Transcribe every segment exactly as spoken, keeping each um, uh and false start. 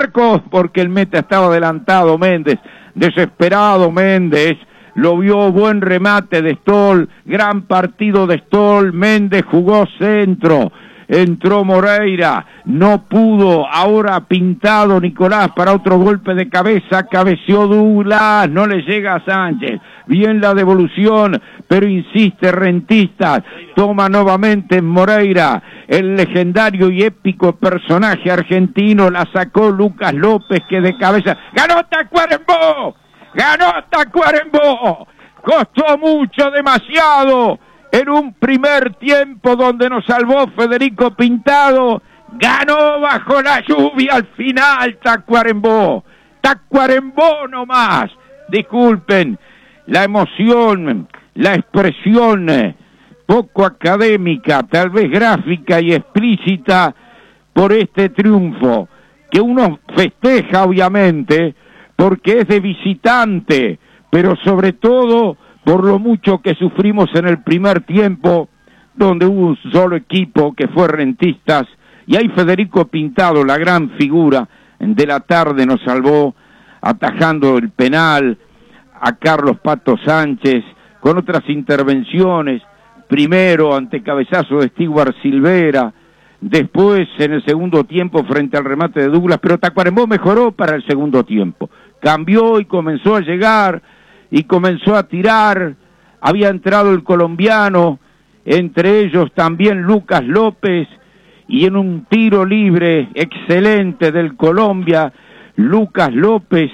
Marcos, porque el meta estaba adelantado, Méndez, desesperado Méndez, lo vio, buen remate de Stoll, gran partido de Stoll, Méndez jugó centro, entró Moreira, no pudo, ahora Pintado Nicolás para otro golpe de cabeza, cabeció Douglas, no le llega a Sánchez, bien la devolución, pero insiste Rentistas, toma nuevamente Moreira, el legendario y épico personaje argentino, la sacó Lucas López que de cabeza, ganó Tacuarembó, ganó Tacuarembó, costó mucho, demasiado, en un primer tiempo donde nos salvó Federico Pintado, ganó bajo la lluvia al final Tacuarembó, Tacuarembó nomás, disculpen la emoción, la expresión poco académica, tal vez gráfica y explícita por este triunfo, que uno festeja obviamente, porque es de visitante, pero sobre todo por lo mucho que sufrimos en el primer tiempo, donde hubo un solo equipo que fue Rentistas, y ahí Federico Pintado, la gran figura de la tarde, nos salvó atajando el penal a Carlos Pato Sánchez, con otras intervenciones, primero ante cabezazo de Stewart Silvera, después en el segundo tiempo frente al remate de Douglas, pero Tacuarembó mejoró para el segundo tiempo, cambió y comenzó a llegar, y comenzó a tirar, había entrado el colombiano, entre ellos también Lucas López, y en un tiro libre excelente del Colombia, Lucas López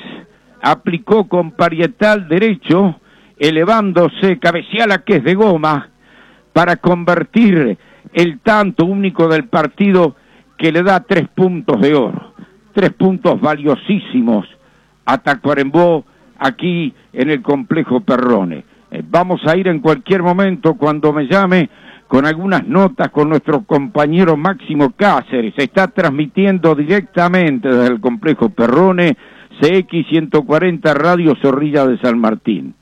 aplicó con parietal derecho, elevándose, cabeceala que es de goma, para convertir el tanto único del partido que le da tres puntos de oro, tres puntos valiosísimos a Tacuarembó, aquí en el complejo Perrone. Eh, vamos a ir en cualquier momento cuando me llame con algunas notas con nuestro compañero Máximo Cáceres. Se está transmitiendo directamente desde el complejo Perrone, C X ciento cuarenta Radio Zorrilla de San Martín.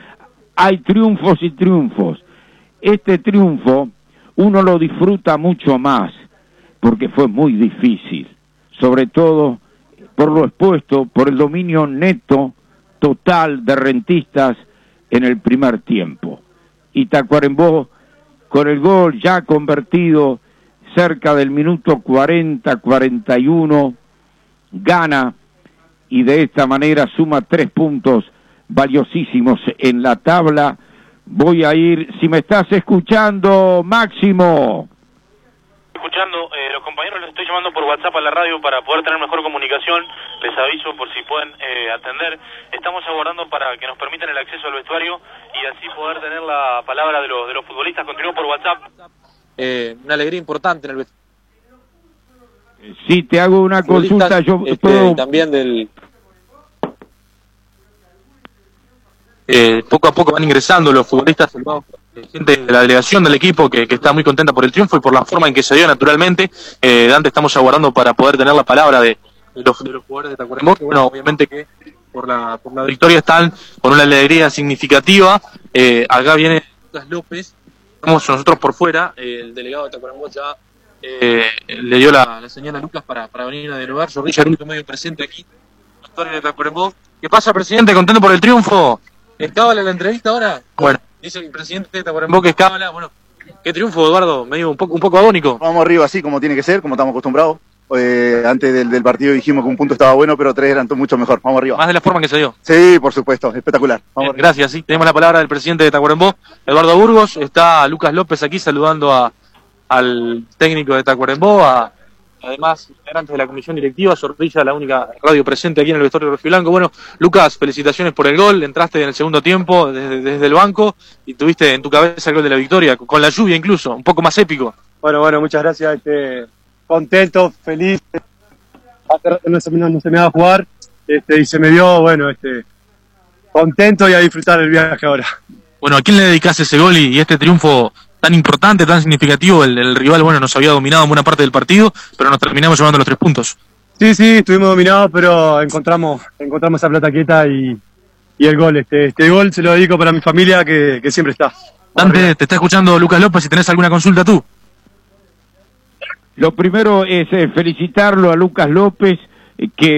Hay triunfos y triunfos. Este triunfo uno lo disfruta mucho más porque fue muy difícil, sobre todo por lo expuesto, por el dominio neto total de Rentistas en el primer tiempo. Y Tacuarembó, con el gol ya convertido cerca del minuto cuarenta, cuarenta y uno, gana y de esta manera suma tres puntos valiosísimos en la tabla. Voy a ir, si me estás escuchando, Máximo. Escuchando, eh, los compañeros los estoy llamando por WhatsApp a la radio para poder tener mejor comunicación, les aviso por si pueden eh, atender, estamos aguardando para que nos permitan el acceso al vestuario y así poder tener la palabra de los, de los futbolistas. Continúo por WhatsApp. Eh, una alegría importante en el vestuario. Si te hago una consulta, yo este, puedo... También del... Eh, poco a poco van ingresando los futbolistas, gente de la delegación del equipo que, que está muy contenta por el triunfo y por la forma en que se dio naturalmente. Eh, Dante, estamos aguardando para poder tener la palabra de, de, los, de los jugadores de Tacuarembó, que bueno, obviamente que por la, por la victoria están con una alegría significativa. Eh, acá viene Lucas López, estamos nosotros por fuera, eh, el delegado de Tacuarembó ya eh, le dio la, la señal a Lucas para, para venir a dialogar. Zorrilla, el único medio presente aquí, la historia de Tacuarembó. ¿Qué pasa, presidente? ¿Contento por el triunfo? ¿Es cábala la entrevista ahora? Bueno, dice el presidente de Tacuarembó que es cábala. Bueno, qué triunfo, Eduardo, medio un poco un poco agónico. Vamos arriba así como tiene que ser, como estamos acostumbrados. Eh, antes del, del partido dijimos que un punto estaba bueno, pero tres eran mucho mejor. Vamos arriba. Más de la forma en que se dio. Sí, por supuesto, espectacular. Vamos Bien, gracias, sí. Tenemos la palabra del presidente de Tacuarembó, Eduardo Burgos. Está Lucas López aquí saludando a, al técnico de Tacuarembó, a además integrantes de la comisión directiva. Zorrilla, la única radio presente aquí en el vestuario rojiblanco. Bueno, Lucas, felicitaciones por el gol, entraste en el segundo tiempo desde, desde el banco y tuviste en tu cabeza el gol de la victoria, con la lluvia incluso, un poco más épico. Bueno, bueno, muchas gracias, este, contento, feliz, hace rato no se, no, no se me va a jugar, este, y se me dio, bueno, este, contento y a disfrutar el viaje ahora. Bueno, ¿a quién le dedicás ese gol y, y este triunfo tan importante, tan significativo? El, el rival, bueno, nos había dominado en buena parte del partido, pero nos terminamos llevando los tres puntos. Sí, sí, estuvimos dominados, pero encontramos encontramos esa plata quieta y, y el gol. Este, este gol se lo dedico para mi familia que, que siempre está. Dante, te está escuchando Lucas López, si tenés alguna consulta tú. Lo primero es eh, felicitarlo a Lucas López, eh, que